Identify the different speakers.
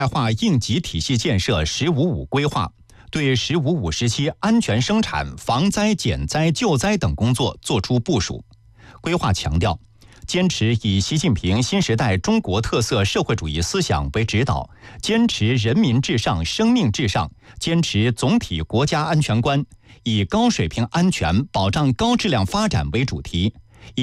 Speaker 1: 化应急体系建设“十五五”规划，对“十五五”时期安全生产、防灾减灾救灾等工作作出部署。规划强调，坚持以习近平新时代中国特色社会主义思想为指导，坚持人民至上、生命至上，坚持总体国家安全观，以高水平安全保障高质量发展为主题，